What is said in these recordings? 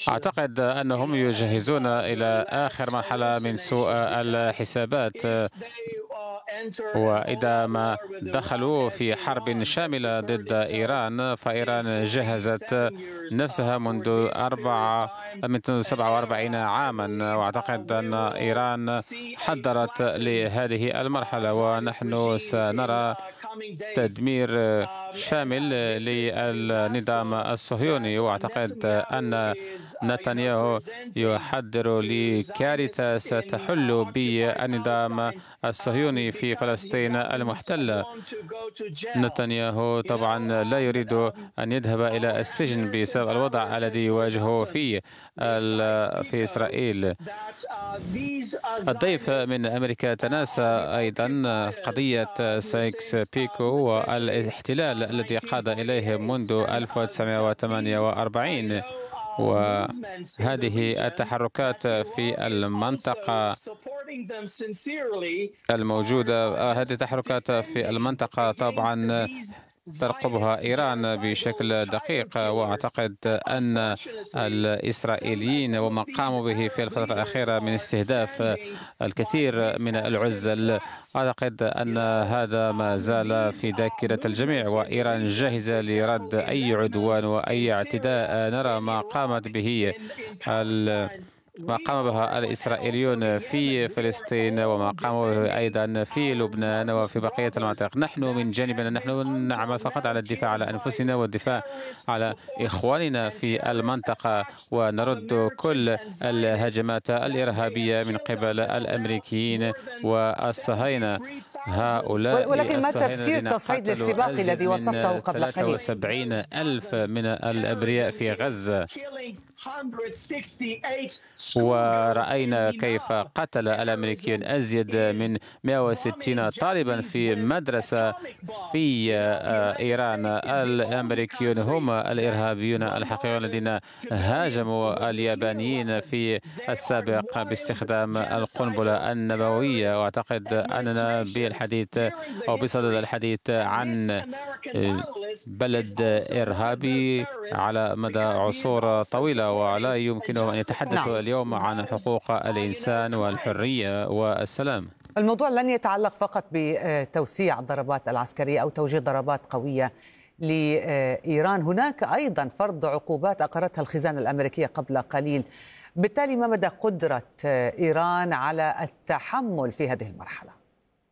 أعتقد أنهم يجهزون إلى آخر مرحلة من سوء الحسابات، وإذا ما دخلوا في حرب شاملة ضد إيران فإيران جهزت نفسها منذ 47 عاما، وأعتقد أن إيران حضرت لهذه المرحلة، ونحن سنرى تدمير شامل للنظام الصهيوني. وأعتقد أن نتنياهو يحضر لكارثة ستحل بالنظام الصهيوني في فلسطين المحتلة. نتنياهو طبعا لا يريد أن يذهب إلى السجن بسبب الوضع الذي يواجهه في إسرائيل. الضيف من أمريكا تناسى أيضا قضية سايكس بيكو والاحتلال الذي قاد إليه منذ 1948، وهذه التحركات في المنطقة الموجودة، هذه التحركات في المنطقة طبعا ترقبها إيران بشكل دقيق. وأعتقد أن الإسرائيليين وما قاموا به في الفترة الأخيرة من استهداف الكثير من العزل، أعتقد أن هذا ما زال في ذاكرة الجميع، وإيران جاهزة لرد أي عدوان وأي اعتداء. نرى ما قام بها الإسرائيليون في فلسطين وما قاموا به أيضا في لبنان وفي بقية المناطق. نحن من جانبنا نحن نعمل فقط على الدفاع على أنفسنا والدفاع على إخواننا في المنطقة، ونرد كل الهجمات الإرهابية من قبل الأمريكيين والصهاينة. ولكن ما تفسير تصعيد الاستباقي الذي وصفته قبل قليل؟ 73,000 من الأبرياء في غزة، ورأينا كيف قتل الأمريكيون أزيد من 160 طالبا في مدرسة في إيران. الأمريكيون هم الإرهابيون الحقيقيون الذين هاجموا اليابانيين في السابق باستخدام القنبلة النووية. وأعتقد أننا بالحديث أو بصدد الحديث عن بلد إرهابي على مدى عصور طويلة، ولا يمكنهم أن يتحدثوا اليوم عن حقوق الإنسان والحرية والسلام. الموضوع لن يتعلق فقط بتوسيع الضربات العسكرية أو توجيه ضربات قوية لإيران، هناك أيضا فرض عقوبات أقرتها الخزانة الأمريكية قبل قليل. بالتالي ما مدى قدرة إيران على التحمل في هذه المرحلة؟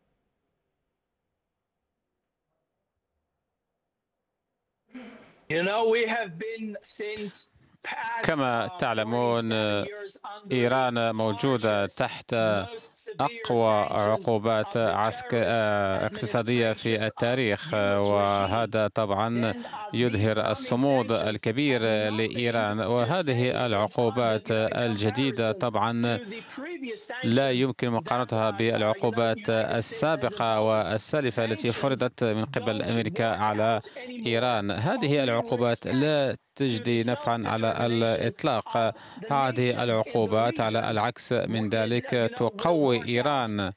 كما تعلمون إيران موجودة تحت أقوى عقوبات اقتصادية في التاريخ، وهذا طبعا يظهر الصمود الكبير لإيران. وهذه العقوبات الجديدة طبعا لا يمكن مقارنتها بالعقوبات السابقة والسالفة التي فرضت من قبل أمريكا على إيران. هذه العقوبات لا تجدي نفعا على الإطلاق. هذه العقوبات على العكس من ذلك تقوي إيران،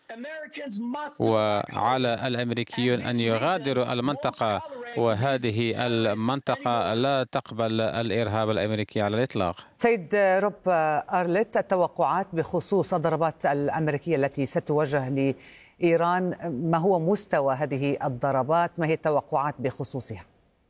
وعلى الأمريكيون أن يغادروا المنطقة، وهذه المنطقة لا تقبل الإرهاب الأمريكي على الإطلاق. سيد روب أرلت، التوقعات بخصوص الضربات الأمريكية التي ستوجه لإيران، ما هو مستوى هذه الضربات؟ ما هي التوقعات بخصوصها؟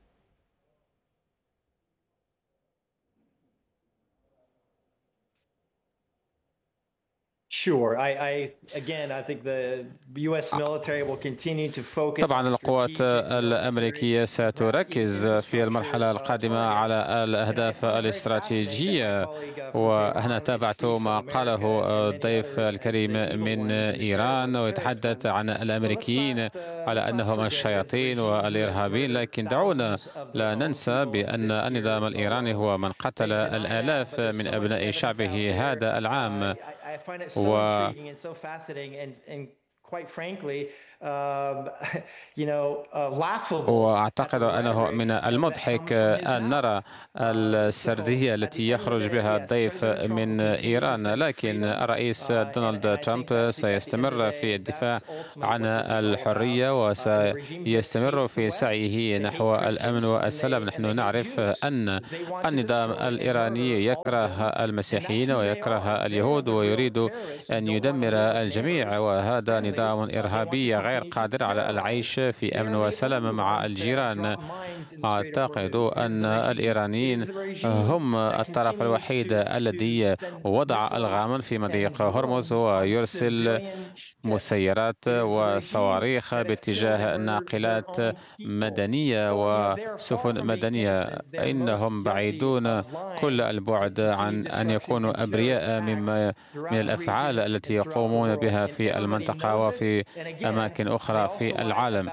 طبعا القوات الأمريكية ستركز في المرحلة القادمة على الأهداف الاستراتيجية، وأنا تابعت ما قاله الضيف الكريم من إيران ويتحدث عن الأمريكيين على أنهم الشياطين والإرهابيين، لكن دعونا لا ننسى بأن النظام الإيراني هو من قتل الآلاف من أبناء شعبه هذا العام. وأعتقد أنه من المضحك أن نرى السردية التي يخرج بها الضيف من إيران، لكن الرئيس دونالد ترامب سيستمر في الدفاع عن الحرية وسيستمر في سعيه نحو الأمن والسلام. نحن نعرف أن النظام الإيراني يكره المسيحيين ويكره اليهود ويريد أن يدمر الجميع، وهذا نظام إرهابي غير قادر على العيش في أمن وسلام مع الجيران. أعتقد أن الإيرانيين هم الطرف الوحيد الذي وضع ألغاما في مضيق هرمز ويرسل مسيرات وصواريخ باتجاه ناقلات مدنية وسفن مدنية. إنهم بعيدون كل البعد عن أن يكونوا أبرياء من الأفعال التي يقومون بها في المنطقة وفي أماكن أخرى في العالم.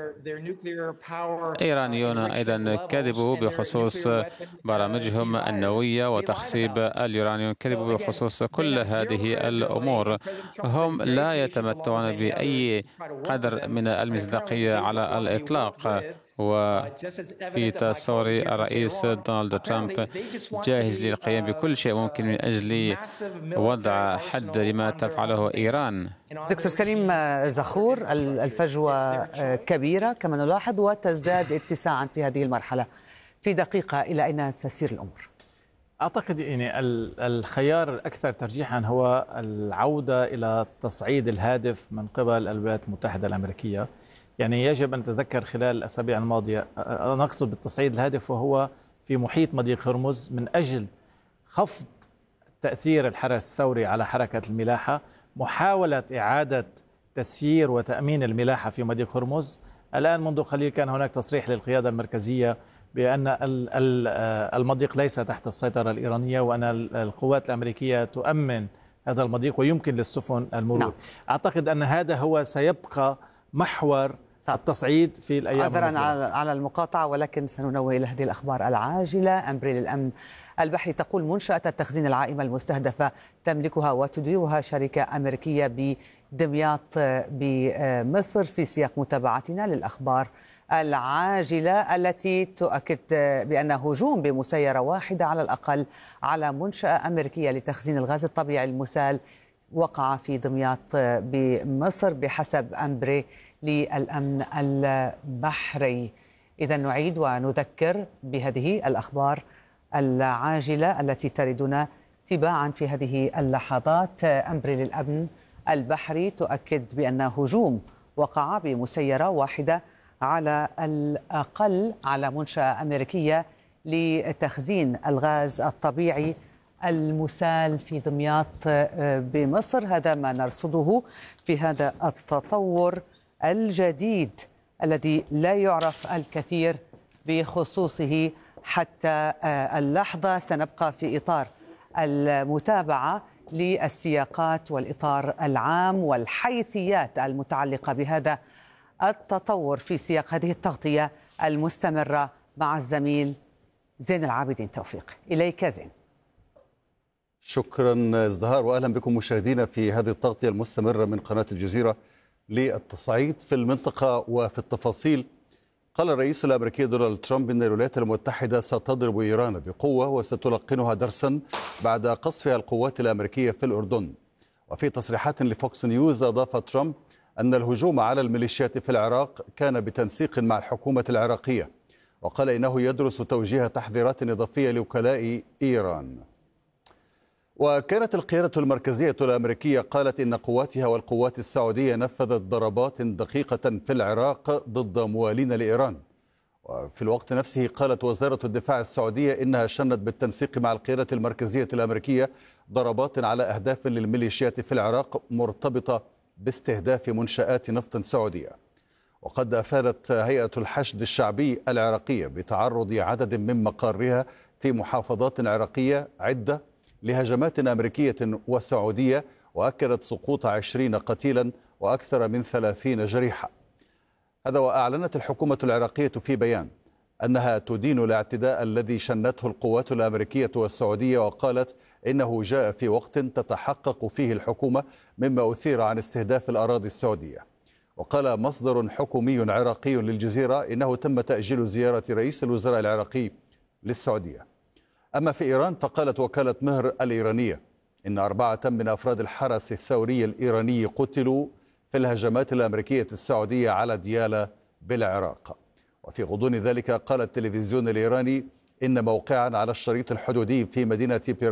إيرانيون أيضا كذبوا بخصوص برامجهم النووية وتخصيب اليورانيوم، كذبوا بخصوص كل هذه الأمور. هم لا يتمتعون بأي قدر من المصداقية على الإطلاق. وفي تصور الرئيس دونالد ترامب جاهز للقيام بكل شيء ممكن من أجل وضع حد لما تفعله إيران. دكتور سليم زخور، الفجوة كبيرة كما نلاحظ وتزداد اتساعا في هذه المرحلة. في دقيقة إلى أين تسير الأمور؟ أعتقد يعني الخيار الأكثر ترجيحا هو العودة إلى تصعيد الهادف من قبل الولايات المتحدة الأمريكية. يعني يجب أن نتذكر خلال الأسابيع الماضية، نقصد بالتصعيد الهادف وهو في محيط مضيق هرمز من أجل خفض تأثير الحرس الثوري على حركة الملاحة، محاولة إعادة تسيير وتأمين الملاحة في مضيق هرمز. الآن منذ قليل كان هناك تصريح للقيادة المركزية بأن المضيق ليس تحت السيطرة الإيرانية، وأن القوات الأمريكية تؤمن هذا المضيق ويمكن للسفن المرور. نعم. أعتقد أن هذا هو سيبقى محور التصعيد في الأيام عذرا على المقاطعة، ولكن سننوه إلى هذه الأخبار العاجلة. أمبري للأمن البحري تقول منشأة التخزين العائمة المستهدفة تملكها وتديرها شركة أمريكية بدمياط بمصر، في سياق متابعتنا للأخبار العاجلة التي تؤكد بأن هجوم بمسيرة واحدة على الأقل على منشأة أمريكية لتخزين الغاز الطبيعي المسال وقع في دمياط بمصر بحسب أمبري للأمن البحري. إذا نعيد ونذكر بهذه الأخبار العاجلة التي تردنا تباعا في هذه اللحظات. أمبري للأمن البحري تؤكد بأن هجوم وقع بمسيرة واحدة على الأقل على منشأة أمريكية لتخزين الغاز الطبيعي المسال في دمياط بمصر. هذا ما نرصده في هذا التطور الجديد الذي لا يعرف الكثير بخصوصه حتى اللحظة. سنبقى في إطار المتابعة للسياقات والإطار العام والحيثيات المتعلقة بهذا التطور في سياق هذه التغطية المستمرة مع الزميل زين العابدين توفيق. إليك زين. شكرا ازدهار، وأهلا بكم مشاهدينا في هذه التغطية المستمرة من قناة الجزيرة للتصعيد في المنطقة وفي التفاصيل. قال الرئيس الأمريكي دونالد ترامب إن الولايات المتحدة ستضرب إيران بقوة وستلقنها درسا بعد قصفها القوات الأمريكية في الأردن. وفي تصريحات لفوكس نيوز أضاف ترامب أن الهجوم على الميليشيات في العراق كان بتنسيق مع الحكومة العراقية، وقال إنه يدرس توجيه تحذيرات إضافية لوكلاء إيران. وكانت القيادة المركزية الأمريكية قالت إن قواتها والقوات السعودية نفذت ضربات دقيقة في العراق ضد موالين لإيران. وفي الوقت نفسه قالت وزارة الدفاع السعودية إنها شنت بالتنسيق مع القيادة المركزية الأمريكية ضربات على أهداف للميليشيات في العراق مرتبطة باستهداف منشآت نفط سعودية. وقد أفادت هيئة الحشد الشعبي العراقية بتعرض عدد من مقارها في محافظات عراقية عدة لهجمات أمريكية وسعودية، وأكدت سقوط 20 قتيلا وأكثر من 30 جريحا. هذا وأعلنت الحكومة العراقية في بيان أنها تدين الاعتداء الذي شنته القوات الأمريكية والسعودية، وقالت إنه جاء في وقت تتحقق فيه الحكومة مما أثير عن استهداف الأراضي السعودية. وقال مصدر حكومي عراقي للجزيرة إنه تم تأجيل زيارة رئيس الوزراء العراقي للسعودية. أما في إيران فقالت وكالة مهر الإيرانية إن 4 من أفراد الحرس الثوري الإيراني قتلوا في الهجمات الأمريكية السعودية على ديالى بالعراق. وفي غضون ذلك قال التلفزيون الإيراني إن موقعا على الشريط الحدودي في مدينة